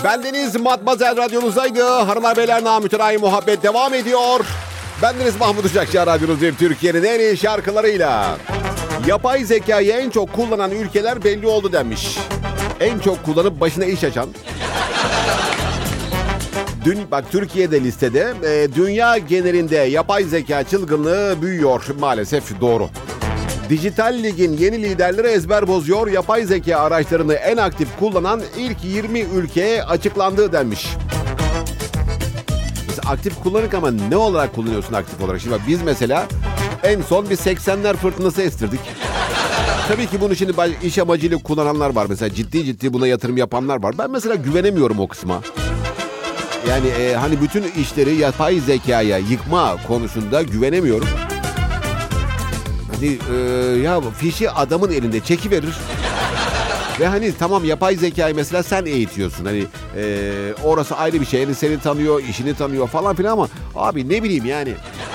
Bendeniz Matmazel radyonuzdaydı. Hanımlar beyler, namütenayi muhabbet devam ediyor. Bendeniz Mahmut Uçakçı, radyonuzdayım Türkiye'nin en iyi şarkılarıyla. Yapay zekayı en çok kullanan ülkeler belli oldu denmiş. En çok kullanıp başına iş açan. Bak, Türkiye'de listede. Dünya genelinde yapay zeka çılgınlığı büyüyor. Maalesef doğru. Dijital Lig'in yeni liderleri ezber bozuyor. Yapay zeka araçlarını en aktif kullanan ilk 20 ülkeye açıklandığı denmiş. Biz aktif kullanırız ama ne olarak kullanıyorsun aktif olarak? Şimdi bak, biz mesela en son bir 80'ler fırtınası estirdik. Tabii ki bunu şimdi iş amacıyla kullananlar var. Mesela ciddi buna yatırım yapanlar var. Ben mesela güvenemiyorum o kısma. Yani hani bütün işleri yapay zekaya yıkma konusunda güvenemiyorum. Hani ya fişi adamın elinde çekiverir. Ve hani tamam, yapay zekayı mesela sen eğitiyorsun. Hani orası ayrı bir şey. Yani seni tanıyor, işini tanıyor falan filan ama abi ne bileyim yani.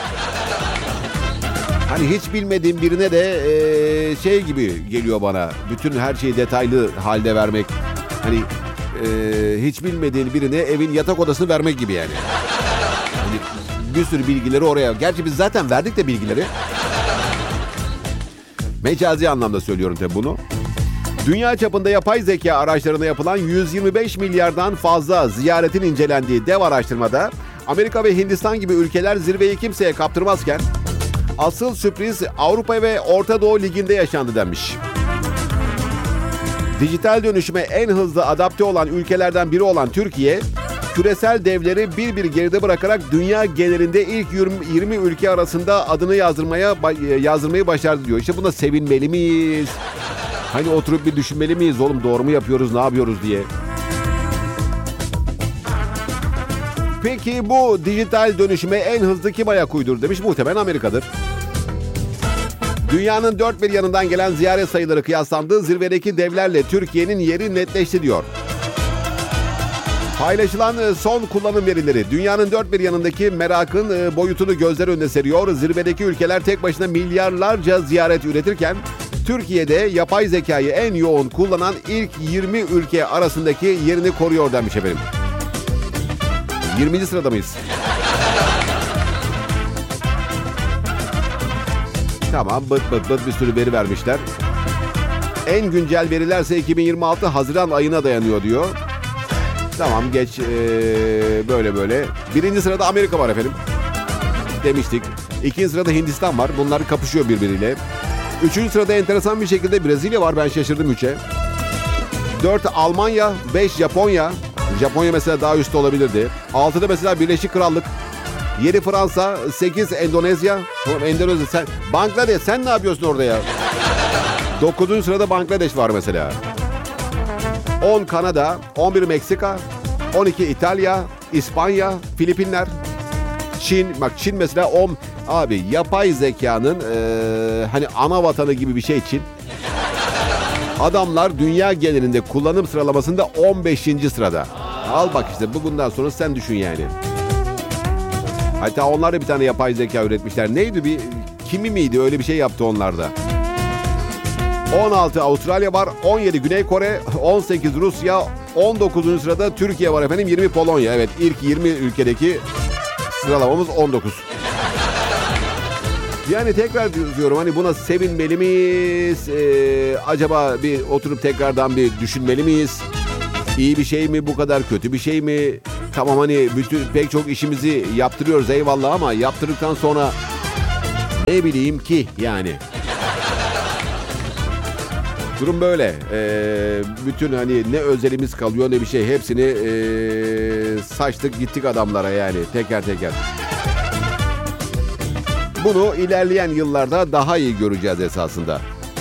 Hani hiç bilmediğim birine de şey gibi geliyor bana. Bütün her şeyi detaylı halde vermek. Hani hiç bilmediğin birine evin yatak odasını vermek gibi yani. Hani bir sürü bilgileri oraya. Gerçi biz zaten verdik de bilgileri. Mecazi anlamda söylüyorum tabii bunu. Dünya çapında yapay zeka araçlarına yapılan 125 milyardan fazla ziyaretin incelendiği dev araştırmada Amerika ve Hindistan gibi ülkeler zirveyi kimseye kaptırmazken asıl sürpriz Avrupa ve Orta Doğu Ligi'nde yaşandı denmiş. Dijital dönüşüme en hızlı adapte olan ülkelerden biri olan Türkiye, küresel devleri bir geride bırakarak dünya genelinde ilk 20 ülke arasında adını yazdırmayı başardı diyor. İşte buna sevinmeli miyiz? Hani oturup bir düşünmeli miyiz? Oğlum doğru mu yapıyoruz, ne yapıyoruz diye. Peki bu dijital dönüşüme en hızlı kim ayak uydurdu demiş? Muhtemelen Amerika'dır. Dünyanın dört bir yanından gelen ziyaret sayıları kıyaslandığı zirvedeki devlerle Türkiye'nin yeri netleşti diyor. Paylaşılan son kullanım verileri dünyanın dört bir yanındaki merakın boyutunu gözler önüne seriyor. Zirvedeki ülkeler tek başına milyarlarca ziyaret üretirken Türkiye'de yapay zekayı en yoğun kullanan ilk 20 ülke arasındaki yerini koruyor demiş efendim. 20. sırada mıyız? Tamam, bıt bir sürü veri vermişler. En güncel verilerse 2026 Haziran ayına dayanıyor diyor. Tamam, geç böyle. 1. sırada Amerika var efendim. Demiştik. 2. sırada Hindistan var. Bunlar kapışıyor birbiriyle. 3. sırada enteresan bir şekilde Brezilya var. Ben şaşırdım 3'e. 4 Almanya, 5 Japonya. Japonya mesela daha üstte olabilirdi. 6'da mesela Birleşik Krallık. 7 Fransa, 8 Endonezya. Endonezya Bangladeş, sen ne yapıyorsun orada ya? 9. sırada Bangladeş var mesela. 10 Kanada, 11 Meksika, 12 İtalya, İspanya, Filipinler, Çin. Bak Çin mesela abi yapay zekanın hani ana vatanı gibi bir şey Çin. Adamlar dünya genelinde kullanım sıralamasında 15. sırada. Al bak işte, bundan sonra sen düşün yani. Hatta onlar da bir tane yapay zeka üretmişler. Neydi kimi miydi, öyle bir şey yaptı onlar da. 16 Avustralya var, 17 Güney Kore, 18 Rusya, 19. sırada Türkiye var efendim, 20 Polonya. Evet, ilk 20 ülkedeki sıralamamız 19. Yani tekrar diyorum, hani buna sevinmeli miyiz? Acaba bir oturup tekrardan bir düşünmeli miyiz? İyi bir şey mi bu kadar, kötü bir şey mi? Tamam, hani pek çok işimizi yaptırıyoruz eyvallah ama yaptırdıktan sonra ne bileyim ki yani. Durum böyle. Bütün hani ne özelimiz kalıyor ne bir şey, hepsini saçtık gittik adamlara yani teker. Bunu ilerleyen yıllarda daha iyi göreceğiz esasında.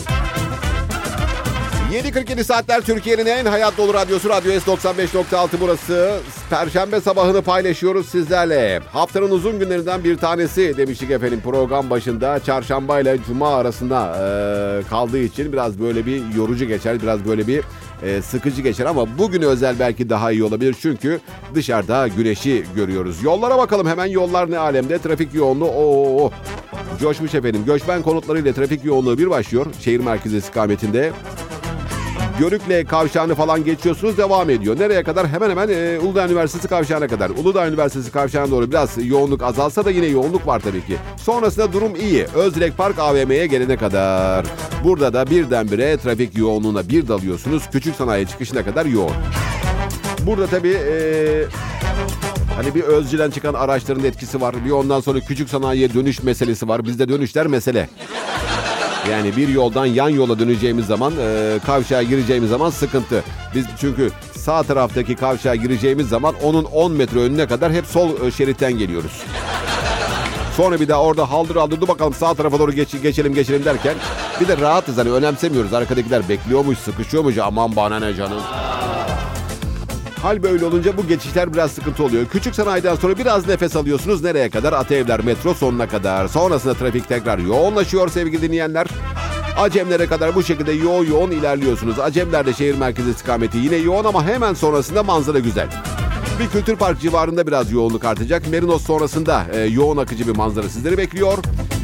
7.47 saatler, Türkiye'nin en hayat dolu radyosu Radyo S95.6 burası. Perşembe sabahını paylaşıyoruz sizlerle. Haftanın uzun günlerinden bir tanesi demiştik efendim program başında. Çarşamba ile Cuma arasında kaldığı için biraz böyle bir yorucu geçer, biraz böyle bir sıkıcı geçer ama bugün özel belki daha iyi olabilir çünkü dışarıda güneşi görüyoruz. Yollara bakalım hemen, yollar ne alemde, trafik yoğunluğu coşmuş efendim. Göçmen konutlarıyla trafik yoğunluğu bir başlıyor şehir merkezi istikametinde. Görükle kavşağını falan geçiyorsunuz, devam ediyor. Nereye kadar? Hemen hemen Uludağ Üniversitesi kavşağına kadar. Uludağ Üniversitesi kavşağına doğru biraz yoğunluk azalsa da yine yoğunluk var tabii ki. Sonrasında durum iyi. Özdilek Park AVM'ye gelene kadar. Burada da birdenbire trafik yoğunluğuna bir dalıyorsunuz. Küçük sanayi çıkışına kadar yoğun. Burada tabii hani bir Özcü'den çıkan araçların etkisi var. Bir ondan sonra küçük sanayiye dönüş meselesi var. Bizde dönüşler mesele. Yani bir yoldan yan yola döneceğimiz zaman, kavşağa gireceğimiz zaman sıkıntı. Biz çünkü sağ taraftaki kavşağa gireceğimiz zaman onun 10 metre önüne kadar hep sol şeritten geliyoruz. Sonra bir daha orada haldır dur bakalım sağ tarafa doğru geçelim derken bir de rahatız, hani önemsemiyoruz. Arkadakiler bekliyormuş, sıkışıyormuş, aman bana ne canım. Hal böyle olunca bu geçişler biraz sıkıntı oluyor. Küçük sanayiden sonra biraz nefes alıyorsunuz. Nereye kadar? Ataevler metro sonuna kadar. Sonrasında trafik tekrar yoğunlaşıyor sevgili dinleyenler. Acemlere kadar bu şekilde yoğun ilerliyorsunuz. Acemler'de şehir merkezi istikameti yine yoğun ama hemen sonrasında manzara güzel. Bir kültür park civarında biraz yoğunluk artacak. Merinos sonrasında yoğun akıcı bir manzara sizleri bekliyor.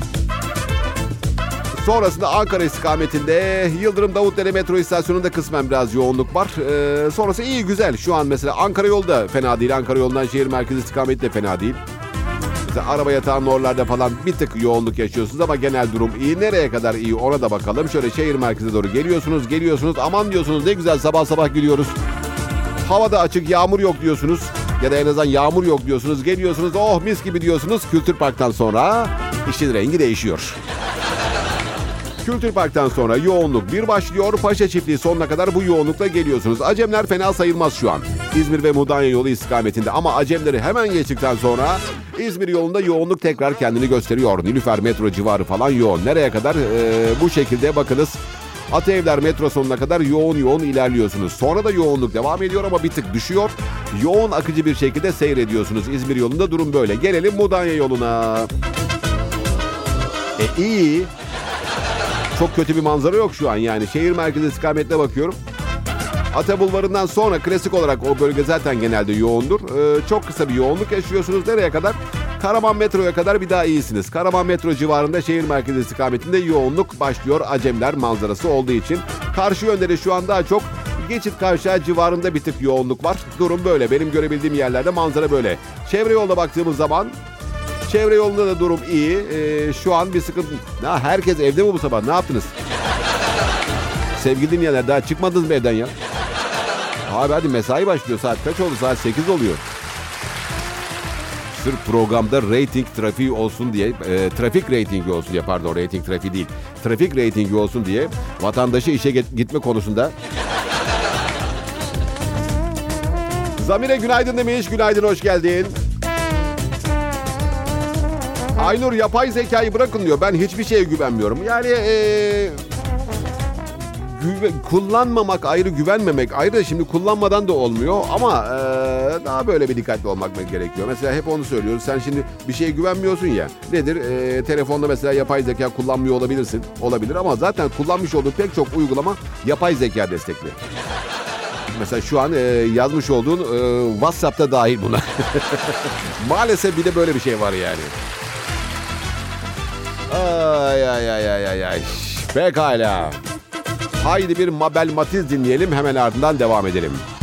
Sonrasında Ankara istikametinde Yıldırım Davutdere metro istasyonunda kısmen biraz yoğunluk var. Sonrası iyi, güzel. Şu an mesela Ankara yolu da fena değil. Ankara yolundan şehir merkezi istikameti de fena değil. Mesela araba yatağının oralarda falan bir tık yoğunluk yaşıyorsunuz ama genel durum iyi. Nereye kadar iyi ona da bakalım. Şöyle şehir merkezine doğru geliyorsunuz. Aman diyorsunuz, ne güzel sabah gidiyoruz. Havada açık, yağmur yok diyorsunuz. Ya da en azından yağmur yok diyorsunuz. Geliyorsunuz, oh mis gibi diyorsunuz. Kültür Park'tan sonra işin rengi değişiyor. Kültür Park'tan sonra yoğunluk bir başlıyor. Paşa Çiftliği sonuna kadar bu yoğunlukla geliyorsunuz. Acemler fena sayılmaz şu an. İzmir ve Mudanya yolu istikametinde ama Acemleri hemen geçtikten sonra İzmir yolunda yoğunluk tekrar kendini gösteriyor. Nilüfer metro civarı falan yoğun. Nereye kadar? Bu şekilde bakınız. Ataevler metro sonuna kadar yoğun ilerliyorsunuz. Sonra da yoğunluk devam ediyor ama bir tık düşüyor. Yoğun akıcı bir şekilde seyrediyorsunuz. İzmir yolunda durum böyle. Gelelim Mudanya yoluna. İyi. Çok kötü bir manzara yok şu an yani. Şehir merkezi istikametine bakıyorum. Ata Bulvarı'ndan sonra klasik olarak o bölge zaten genelde yoğundur. Çok kısa bir yoğunluk yaşıyorsunuz. Nereye kadar? Karaman metroya kadar bir daha iyisiniz. Karaman metro civarında şehir merkezi istikametinde yoğunluk başlıyor. Acemler manzarası olduğu için. Karşı yönde de şu an daha çok geçit kavşağı civarında bir tık yoğunluk var. Durum böyle. Benim görebildiğim yerlerde manzara böyle. Çevre yolda baktığımız zaman çevre yolunda da durum iyi. Şu an bir sıkıntı. Herkes evde mi bu sabah? Ne yaptınız? Sevgili dinleyenler, daha çıkmadınız mı evden ya? Abi hadi mesai başlıyor. Saat kaç oldu? Saat 8 oluyor. Sırf programda reyting trafiği olsun diye, trafik reytingi olsun diye, pardon reyting trafiği değil. Trafik reytingi olsun diye vatandaşı işe gitme konusunda. Zamire günaydın demiş. Günaydın, hoş geldin. Aynur, yapay zekayı bırakın diyor. Ben hiçbir şeye güvenmiyorum. Yani kullanmamak ayrı, güvenmemek ayrı. Şimdi kullanmadan da olmuyor ama daha böyle bir dikkatli olmak gerekiyor. Mesela hep onu söylüyoruz. Sen şimdi bir şeye güvenmiyorsun ya. Nedir? Telefonda mesela yapay zeka kullanmıyor olabilirsin. Olabilir ama zaten kullanmış olduğun pek çok uygulama yapay zeka destekli. Mesela şu an yazmış olduğun WhatsApp'ta dahil buna. Maalesef bir de böyle bir şey var yani. Ay. Pekala. Haydi bir Mabel Matiz dinleyelim, hemen ardından devam edelim.